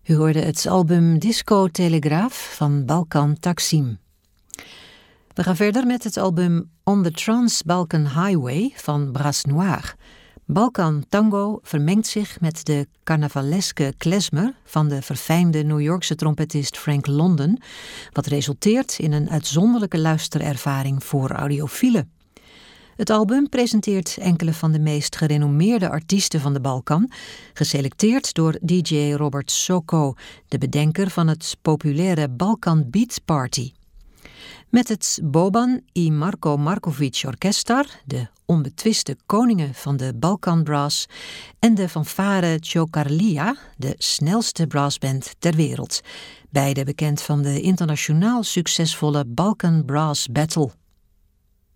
U hoorde het album Disco Telegraaf van Balkan Taksim. We gaan verder met het album On the Trans-Balkan Highway van Bras Noir. Balkan Tango vermengt zich met de carnavaleske klezmer van de verfijnde New Yorkse trompetist Frank London, wat resulteert in een uitzonderlijke luisterervaring voor audiofielen. Het album presenteert enkele van de meest gerenommeerde artiesten van de Balkan, geselecteerd door DJ Robert Soko, de bedenker van het populaire Balkan Beat Party. Met het Boban i Marko Markovic Orkestar, de onbetwiste koningen van de Balkan Brass, en de fanfare Chokarlia, de snelste brassband ter wereld. Beide bekend van de internationaal succesvolle Balkan Brass Battle.